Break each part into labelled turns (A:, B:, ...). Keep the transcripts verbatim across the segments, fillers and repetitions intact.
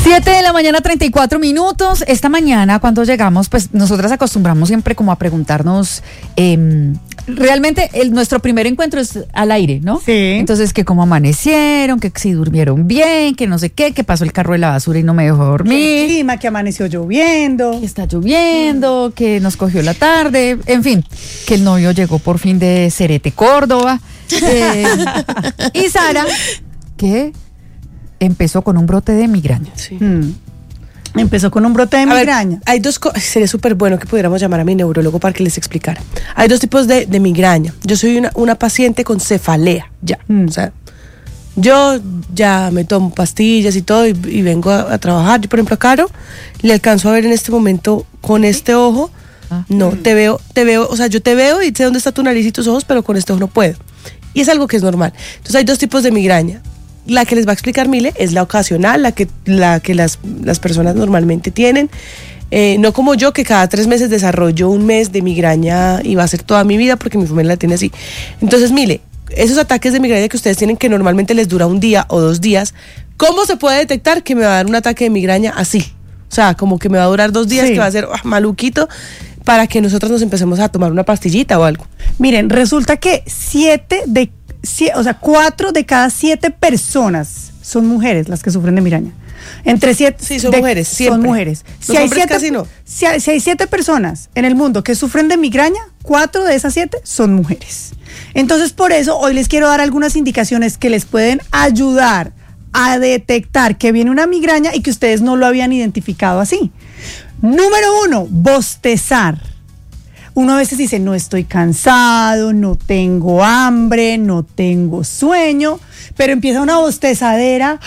A: siete de la mañana, treinta y cuatro minutos. Esta mañana, cuando llegamos, pues nosotras acostumbramos siempre como a preguntarnos, eh, realmente el, nuestro primer encuentro es al aire, ¿no?
B: Sí.
A: Entonces, que cómo amanecieron, que si durmieron bien, que no sé qué, que pasó el carro de la basura y no me dejó dormir.
B: El clima, que amaneció lloviendo.
A: Que está lloviendo, mm. que nos cogió la tarde, en fin, que el novio llegó por fin de Cerete, Córdoba. Eh, y Sara, que empezó con un brote de migraña.
B: Sí. Mm. Empezó con un brote de a migraña.
C: Ver, hay dos cosas, sería súper bueno que pudiéramos llamar a mi neurólogo para que les explicara. Hay dos tipos de, de migraña. Yo soy una, una paciente con cefalea, ya. Mm. O sea, yo ya me tomo pastillas y todo y, y vengo a, a trabajar. Yo, por ejemplo, a Caro le alcanzo a ver en este momento con este ojo. Ah. No, te veo, te veo, o sea, yo te veo y sé dónde está tu nariz y tus ojos, pero con este ojo no puedo. Y es algo que es normal. Entonces hay dos tipos de migraña. La que les va a explicar Mile es la ocasional, la que, la que las, las personas normalmente tienen. Eh, no como yo, que cada tres meses desarrollo un mes de migraña y va a ser toda mi vida porque mi familia la tiene así. Entonces, Mile, esos ataques de migraña que ustedes tienen que normalmente les dura un día o dos días, ¿cómo se puede detectar que me va a dar un ataque de migraña así? O sea, como que me va a durar dos días, sí. que va a ser oh, maluquito, para que nosotros nos empecemos a tomar una pastillita o algo.
B: Miren, resulta que siete de o sea, cuatro de cada siete personas son mujeres las que sufren de migraña. Entre siete,
C: sí, son
B: de,
C: mujeres, siempre.
B: Son mujeres.
C: Los si hay siete, casi no.
B: Si hay, si hay siete personas en el mundo que sufren de migraña, cuatro de esas siete son mujeres. Entonces, por eso, hoy les quiero dar algunas indicaciones que les pueden ayudar a detectar que viene una migraña y que ustedes no lo habían identificado así. Número uno, bostezar. Uno a veces dice, no estoy cansado, no tengo hambre, no tengo sueño, pero empieza una bostezadera.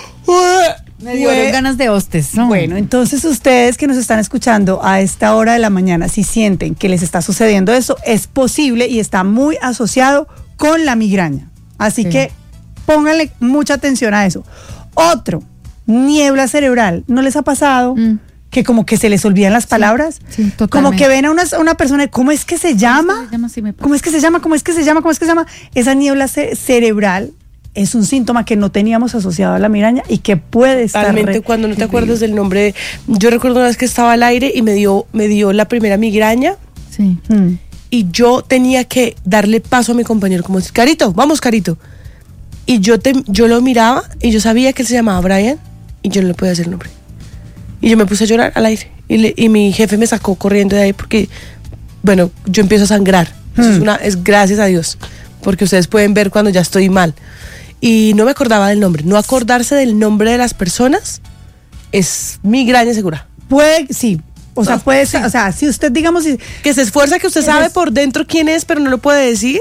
A: Me dieron ganas de bostez, ¿no?
B: Bueno, entonces ustedes que nos están escuchando a esta hora de la mañana, si sienten que les está sucediendo eso, es posible y está muy asociado con la migraña. Así sí. que pónganle mucha atención a eso. Otro, niebla cerebral. ¿No les ha pasado? Mm. Que como que se les olvidan las palabras,
A: sí, sí,
B: como que ven a una, una persona, ¿cómo es que se llama? ¿Cómo es que se llama? ¿Cómo es que se llama? ¿Cómo es que se llama? Esa niebla ce- cerebral es un síntoma que no teníamos asociado a la migraña y que puede estar
C: Totalmente, cuando no te acuerdas del nombre. Yo recuerdo una vez que estaba al aire y me dio, me dio la primera migraña.
A: Sí.
B: Mm.
C: Y yo tenía que darle paso a mi compañero, como decir, Carito, vamos, Carito. Y yo, te, yo lo miraba y yo sabía que él se llamaba Brian y yo no le podía decir el nombre. Y yo me puse a llorar al aire. Y, le, y mi jefe me sacó corriendo de ahí porque, bueno, yo empiezo a sangrar. Hmm. Eso es, una, es gracias a Dios. Porque ustedes pueden ver cuando ya estoy mal. Y no me acordaba del nombre. No acordarse del nombre de las personas es migraña segura.
B: Puede, sí. O sea, no, puede sí. O sea, si usted, digamos... Si,
C: que se esfuerza, que usted sabe es, por dentro quién es, pero no lo puede decir.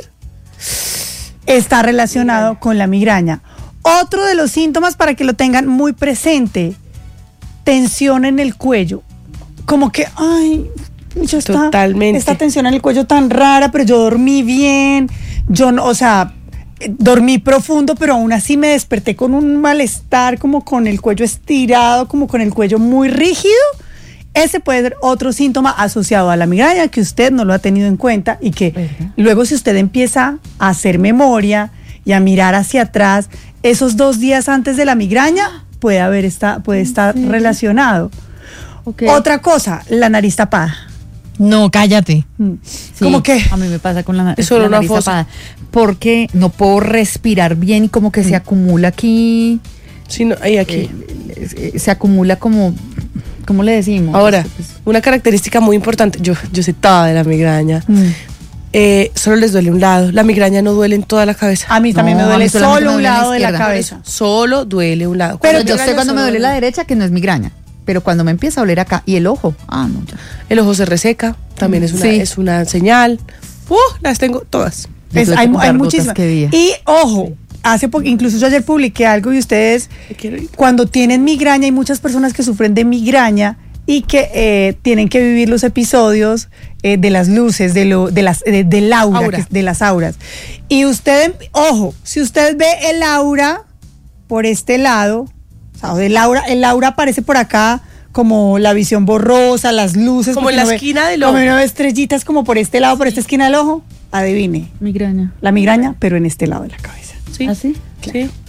B: Está relacionado migraña. Con la migraña. Otro de los síntomas para que lo tengan muy presente... tensión en el cuello, como que, ay, yo está,
C: Totalmente.
B: esta tensión en el cuello tan rara, pero yo dormí bien, yo no, o sea, dormí profundo, pero aún así me desperté con un malestar, como con el cuello estirado, como con el cuello muy rígido. Ese puede ser otro síntoma asociado a la migraña que usted no lo ha tenido en cuenta y que uh-huh. luego si usted empieza a hacer memoria y a mirar hacia atrás, esos dos días antes de la migraña, puede haber esta, puede estar sí. relacionado. Okay. Otra cosa, la nariz tapada.
A: No, cállate.
B: Mm. Sí, ¿cómo qué?
A: A mí me pasa con la,
C: Eso
A: la
C: una
A: nariz
C: fosa.
A: tapada. Porque no puedo respirar bien y como que mm. se acumula aquí.
C: Sí, no, ahí aquí.
A: Eh, se acumula como, ¿cómo le decimos?
C: Ahora, pues, una característica muy importante, yo, yo sé toda de la migraña. Mm. Eh, solo les duele un lado. La migraña no duele en toda la cabeza.
B: A mí también no, me duele solo me duele un lado de la cabeza.
C: Solo duele un lado.
A: Pero yo sé cuando me duele la derecha que no es migraña. Pero cuando me empieza a doler acá y el ojo, ah, no, ya.
C: El ojo se reseca, también es una, sí. es una señal. Uh, las tengo todas.
B: Es, hay hay muchísimas. Y ojo, hace poco, incluso yo ayer publiqué algo y ustedes, cuando tienen migraña, hay muchas personas que sufren de migraña y que eh, tienen que vivir los episodios eh, de las luces, de lo, de las, de, del aura, aura. Que, de las auras. Y usted, ojo, si usted ve el aura por este lado, o sea, el aura, el aura aparece por acá como la visión borrosa, las luces.
C: Como en la esquina del ojo.
B: Como no estrellitas como por este lado, sí. por esta esquina del ojo, adivine.
A: Migraña.
B: La migraña, pero en este lado de la cabeza.
C: ¿Sí?
A: ¿Ah, sí?
B: Claro.
C: Sí.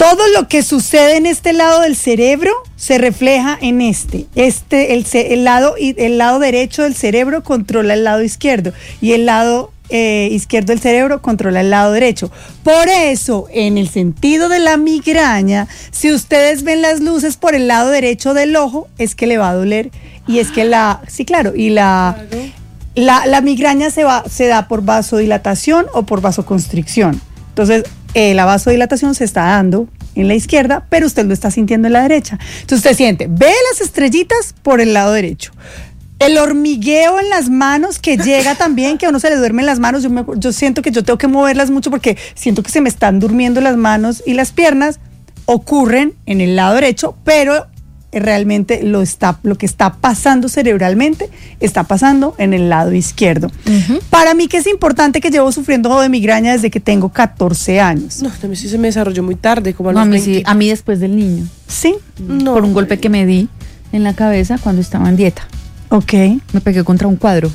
B: todo lo que sucede en este lado del cerebro se refleja en este. Este, el, el, lado, el lado derecho del cerebro controla el lado izquierdo y el lado eh, izquierdo del cerebro controla el lado derecho. Por eso, en el sentido de la migraña, si ustedes ven las luces por el lado derecho del ojo, es que le va a doler. Y es que la, sí, claro, y la, claro. la, la migraña se, va, se da por vasodilatación o por vasoconstricción. Entonces, eh, la vasodilatación se está dando en la izquierda, pero usted lo está sintiendo en la derecha. Entonces usted siente, ve las estrellitas por el lado derecho. El hormigueo en las manos que llega también, que a uno se le duermen las manos. Yo, me, yo siento que yo tengo que moverlas mucho porque siento que se me están durmiendo las manos y las piernas. Ocurren en el lado derecho, pero realmente lo, está, lo que está pasando cerebralmente está pasando en el lado izquierdo. Uh-huh. Para mí que es importante, que llevo sufriendo de migraña desde que tengo catorce años.
C: No, a mí sí se me desarrolló muy tarde, como a
A: no,
C: los
A: a mí
C: veinte.
A: sí, a mí después del niño.
B: ¿Sí?
A: No, por un golpe que me di en la cabeza cuando estaba en dieta.
B: Ok.
A: Me pegué contra un cuadro.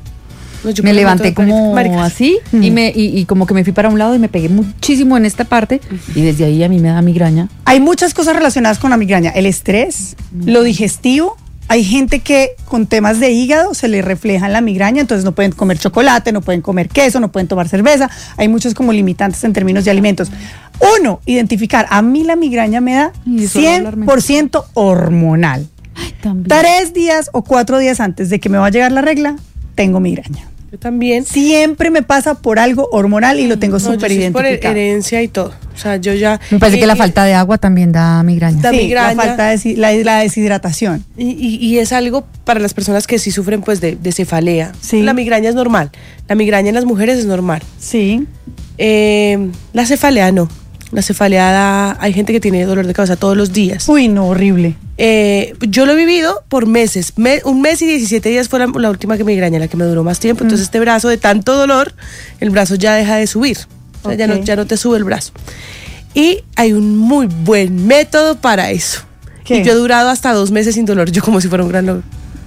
A: No, me levanté como maricas. así mm. y, me, y, y como que me fui para un lado y me pegué muchísimo en esta parte y desde ahí a mí me da migraña.
B: Hay muchas cosas relacionadas con la migraña, el estrés, mm. lo digestivo. Hay gente que con temas de hígado se le refleja en la migraña, entonces no pueden comer chocolate, no pueden comer queso, no pueden tomar cerveza. Hay muchos como limitantes en términos de alimentos. Uno, identificar, a mí la migraña me da cien por ciento hormonal.
A: Ay, también.
B: Tres días o cuatro días antes de que me va a llegar la regla, tengo migraña.
C: Yo también.
B: Siempre me pasa por algo hormonal y lo tengo
C: no,
B: súper
C: yo
B: identificado.
C: Es por herencia y todo. O sea, yo ya.
A: Me parece
C: eh,
A: que la falta de agua también da migraña.
B: Da sí, migraña. La falta de la, la deshidratación.
C: Y, y, y es algo para las personas que sí sufren pues de, de cefalea.
B: Sí.
C: La migraña es normal. La migraña en las mujeres es normal.
B: Sí.
C: Eh, la cefalea no. La cefalea da, hay gente que tiene dolor de cabeza todos los días.
B: Uy, no, horrible.
C: Eh, yo lo he vivido por meses. Me, un mes y diecisiete días fue la, la última que me migraña, la que me duró más tiempo. Mm. Entonces este brazo, de tanto dolor, el brazo ya deja de subir. O sea, okay. ya, no, ya no te sube el brazo. Y hay un muy buen método para eso. ¿Qué? Y yo he durado hasta dos meses sin dolor, yo como si fuera un gran logro.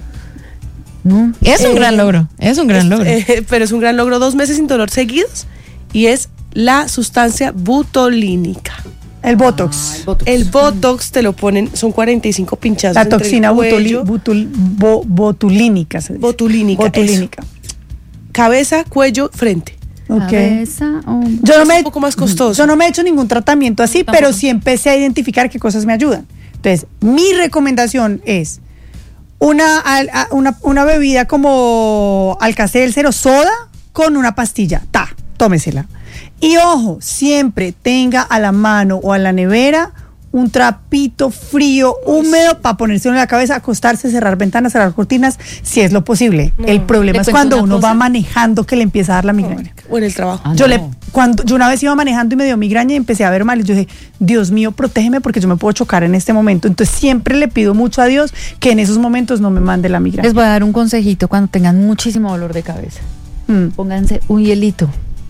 A: No. Es un eh, gran logro, es un gran
C: es,
A: logro.
C: Eh, pero es un gran logro, dos meses sin dolor seguidos, y es la sustancia butolínica.
B: El Botox.
C: Ah, el Botox. El Botox te lo ponen, son cuarenta y cinco pinchazos.
B: La toxina butoli, butul, bo, botulínica.
C: Botulínica.
B: Botulínica.
C: Cabeza, cuello, frente.
B: Okay.
A: Cabeza, oh.
C: Yo no me, es un poco más costoso.
B: Yo no me he hecho ningún tratamiento así, no, pero sí empecé a identificar qué cosas me ayudan. Entonces, mi recomendación es una, una, una bebida como Alka-Seltzer o soda con una pastilla. Ta, tómesela. Y ojo, siempre tenga a la mano o a la nevera un trapito frío, húmedo, para ponérselo en la cabeza, acostarse, cerrar ventanas, cerrar cortinas, si es lo posible. No. El problema es cuando uno cosa? va manejando que le empieza a dar la migraña.
C: O en el trabajo.
B: Ah, yo, no. le, cuando, yo una vez iba manejando y me dio migraña y empecé a ver mal. Y yo dije, Dios mío, protégeme porque yo me puedo chocar en este momento. Entonces siempre le pido mucho a Dios que en esos momentos no me mande la migraña.
A: Les voy a dar un consejito cuando tengan muchísimo dolor de cabeza. Mm. Pónganse un hielito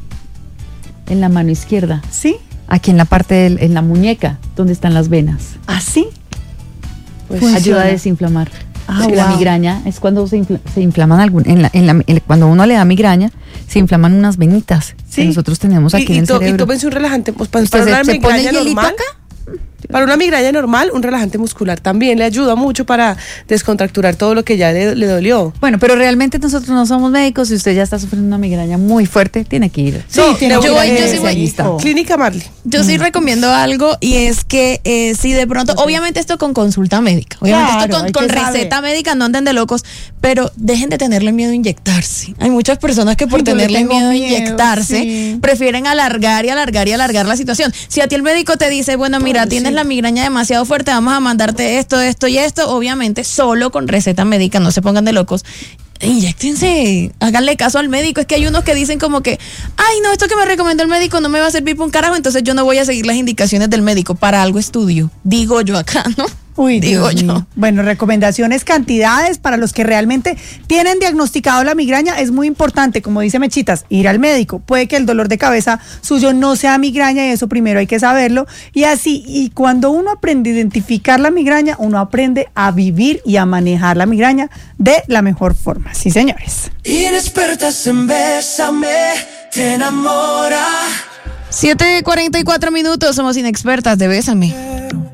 A: en la mano izquierda.
B: ¿Sí?
A: Aquí en la parte, del, en la muñeca, donde están las venas.
B: ¿Ah, sí?
A: Pues ayuda a desinflamar.
B: Ah,
A: Porque
B: wow.
A: la migraña es cuando se, infla, se inflaman algún, en la, en la, en, cuando uno le da migraña, se inflaman unas venitas
B: ¿Sí?
A: que nosotros tenemos aquí
C: y,
A: en el
C: to,
A: cerebro.
C: Y tómense un relajante, pues para, para una
A: se,
C: migraña
A: se
C: normal.
A: acá?
C: Para una migraña normal, un relajante muscular también le ayuda mucho para descontracturar todo lo que ya le, le dolió.
A: Bueno, pero realmente nosotros no somos médicos. Si usted ya está sufriendo una migraña muy fuerte, tiene que ir.
C: Sí,
D: no,
C: tiene
D: yo,
C: que
D: voy,
C: ir.
D: yo sí voy.
C: Ahí está. Clínica Marley.
D: Yo sí recomiendo algo y es que eh, si de pronto, okay. obviamente esto con consulta médica, obviamente
B: claro,
D: esto con, con receta saber. médica, no anden de locos, pero dejen de tenerle miedo a inyectarse. Hay muchas personas que por
B: Ay,
D: tenerle miedo a
B: miedo,
D: inyectarse
B: sí.
D: prefieren alargar y alargar y alargar la situación. Si a ti el médico te dice, bueno, mira,
B: Ay,
D: tienes
B: sí.
D: la migraña demasiado fuerte, vamos a mandarte esto, esto y esto, obviamente solo con receta médica, no se pongan de locos. Inyéctense, háganle caso al médico. Es que hay unos que dicen como que, ay no, esto que me recomendó el médico no me va a servir para un carajo, entonces yo no voy a seguir las indicaciones del médico. Para algo estudio, digo yo acá, ¿no?
B: Uy,
D: digo
B: Dios
D: yo.
B: Mío. Bueno, recomendaciones, cantidades para los que realmente tienen diagnosticado la migraña. Es muy importante, como dice Mechitas, ir al médico. Puede que el dolor de cabeza suyo no sea migraña y eso primero hay que saberlo. Y así, y cuando uno aprende a identificar la migraña, uno aprende a vivir y a manejar la migraña de la mejor forma. Sí, señores.
E: Inexpertas en Bésame, te enamora.
D: siete cuarenta y cuatro minutos, somos inexpertas de Bésame.